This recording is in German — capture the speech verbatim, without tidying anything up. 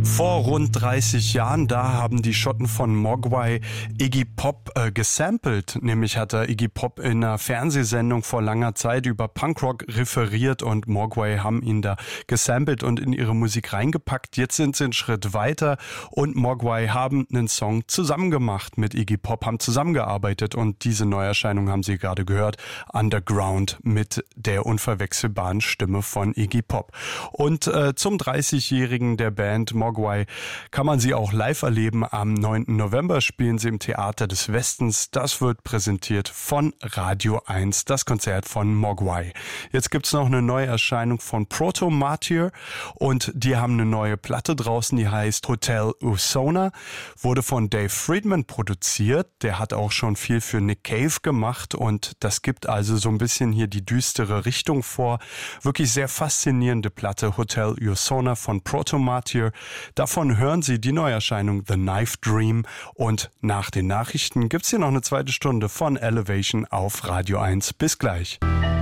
Vor rund dreißig Jahren, da haben die Schotten von Mogwai Iggy Pop äh, gesampelt. Nämlich hat er Iggy Pop in einer Fernsehsendung vor langer Zeit über Punkrock referiert und Mogwai haben ihn da gesampelt und in ihre Musik reingepackt. Jetzt sind sie einen Schritt weiter und Mogwai haben einen Song zusammen gemacht mit Iggy Pop, haben zusammengearbeitet und diese Neuerscheinung haben Sie gerade gehört, Underground mit der unverwechselbaren Stimme von Iggy Pop. Und äh, zum dreißigjährigen der Band Mogwai kann man sie auch live erleben. Am neunten November spielen sie im Theater des Westens. Das wird präsentiert von Radio eins, das Konzert von Mogwai. Jetzt gibt's noch eine Neuerscheinung von Proto Martyr und die haben eine neue Platte draußen, die heißt Hotel Usona, wurde von Dave Friedman produziert. Der hat auch schon viel für Nick Cave gemacht und das gibt also so ein bisschen hier die düstere Richtung vor. Wirklich sehr faszinierende Platte, Hotel Usona von Proto Martyr. Davon hören Sie die Neuerscheinung The Knife Dream und nach den Nachrichten gibt's hier noch eine zweite Stunde von Elevation auf Radio eins. Bis gleich.